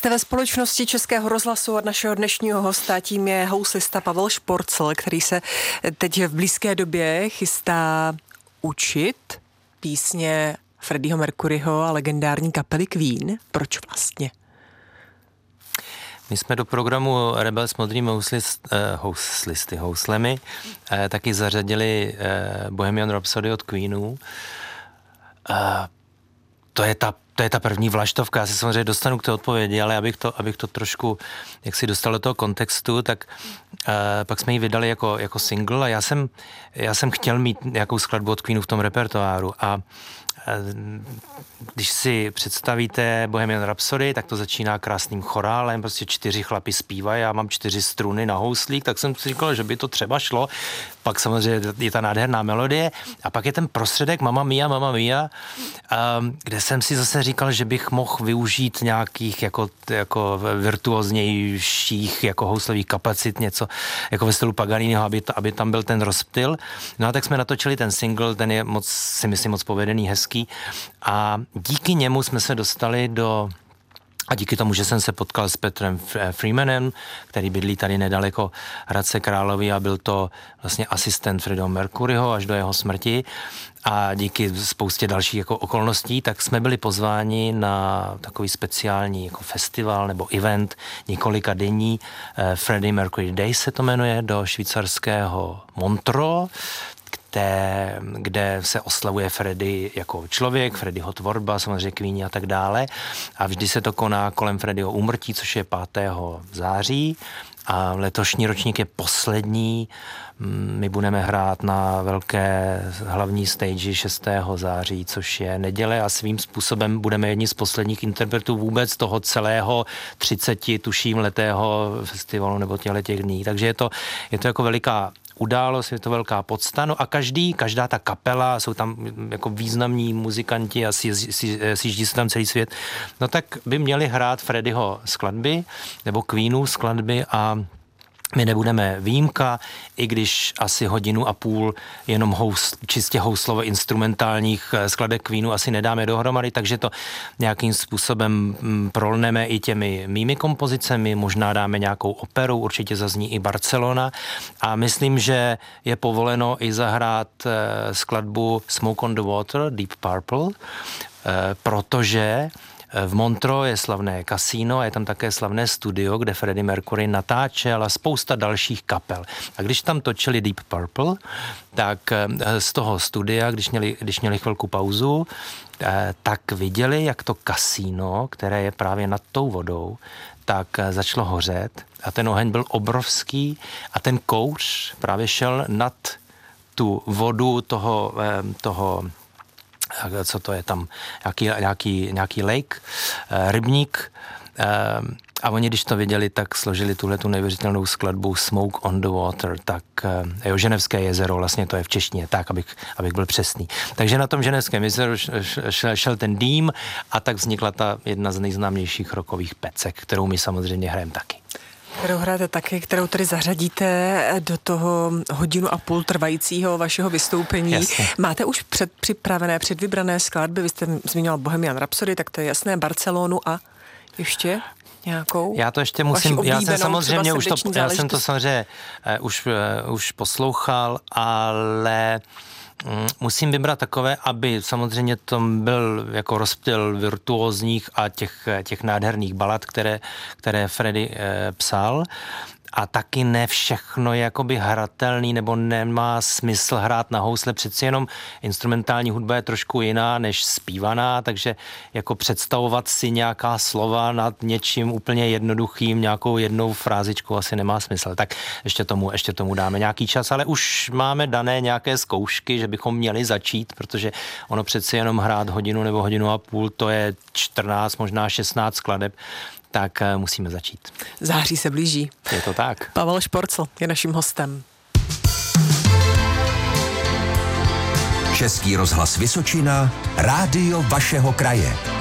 Jste ve společnosti Českého rozhlasu od našeho dnešního hosta, tím je houslista Pavel Šporcl, který se teď v blízké době chystá učit písně Freddieho Mercuryho a legendární kapely Queen. Proč vlastně? My jsme do programu Rebel s modrými houslemi taky zařadili Bohemian Rhapsody od Queenů. To je ta první vlaštovka, já se samozřejmě dostanu k té odpovědi, ale abych to trošku, jak si dostal do toho kontextu, tak pak jsme ji vydali jako single a já jsem chtěl mít nějakou skladbu od Queenů v tom repertoáru a když si představíte Bohemian Rhapsody, tak to začíná krásným chorálem, prostě 4 chlapi zpívají, já mám 4 struny na houslík, tak jsem si říkal, že by to třeba šlo. Pak samozřejmě je ta nádherná melodie a pak je ten prostředek Mamma Mia, kde jsem si zase říkal, že bych mohl využít nějakých jako virtuóznějších jako houslových kapacit, něco jako ve stylu Paganiniho, aby tam byl ten rozptyl. No a tak jsme natočili ten single, ten je si myslím moc povedený, hezký a díky němu jsme se dostali a díky tomu, že jsem se potkal s Petrem Freemanem, který bydlí tady nedaleko Hradce Králové a byl to vlastně asistent Freddieho Mercuryho až do jeho smrti a díky spoustě dalších jako okolností, tak jsme byli pozváni na takový speciální jako festival nebo event několika denní. Freddie Mercury Day se to jmenuje, do švýcarského Montreux, kde se oslavuje Freddie jako člověk, Freddieho tvorba, samozřejmě Queeni a tak dále. A vždy se to koná kolem Freddieho úmrtí, což je 5. září. A letošní ročník je poslední. My budeme hrát na velké hlavní stage 6. září, což je neděle a svým způsobem budeme jedni z posledních interpretů vůbec toho celého 30, tuším, letého festivalu nebo těch dní. Takže je to jako veliká událost, je to velká podsta, no a každá ta kapela, jsou tam jako významní muzikanti a sjíždí se tam celý svět, no tak by měli hrát Freddieho skladby, nebo Queenů skladby a my nebudeme výjimka, i když asi 1,5 hodiny jenom čistě houslovo instrumentálních skladeb Queenů asi nedáme dohromady, takže to nějakým způsobem prolneme i těmi mými kompozicemi, možná dáme nějakou operu, určitě zazní i Barcelona a myslím, že je povoleno i zahrát skladbu Smoke on the Water, Deep Purple, protože v Montreux je slavné kasíno a je tam také slavné studio, kde Freddie Mercury natáčel a spousta dalších kapel. A když tam točili Deep Purple, tak z toho studia, když měli chvilku pauzu, tak viděli, jak to kasíno, které je právě nad tou vodou, tak začalo hořet a ten oheň byl obrovský a ten kouř právě šel nad tu vodu toho co to je tam, nějaký lake, rybník a oni, když to viděli, tak složili tuhletu neuvěřitelnou skladbu Smoke on the Water, tak Ženevské jezero, vlastně to je v češtině, tak, abych byl přesný. Takže na tom Ženevském jezeru šel ten dým a tak vznikla ta jedna z nejznámějších rockových pecek, kterou my samozřejmě hrajeme taky. Kterou hrajete taky, kterou tedy zařadíte do toho 1,5 hodiny trvajícího vašeho vystoupení. Jasně. Máte už předvybrané skladby, vy jste zmiňoval Bohemian Rhapsody, tak to je jasné, Barcelonu a ještě nějakou? Já to ještě musím, já jsem to samozřejmě už poslouchal, ale musím vybrat takové, aby samozřejmě to byl jako rozptyl virtuózních a těch nádherných balad, které Freddie psal. A taky ne všechno je jakoby hratelný nebo nemá smysl hrát na housle. Přeci jenom instrumentální hudba je trošku jiná než zpívaná, takže jako představovat si nějaká slova nad něčím úplně jednoduchým, nějakou jednou frázičkou asi nemá smysl. Tak ještě tomu dáme nějaký čas, ale už máme dané nějaké zkoušky, že bychom měli začít, protože ono přeci jenom hrát 1 hodinu nebo 1,5 hodiny, to je 14, možná 16 skladeb, tak musíme začít. Září se blíží. Je to tak. Pavel Šporcl je naším hostem. Český rozhlas Vysočina, rádio vašeho kraje.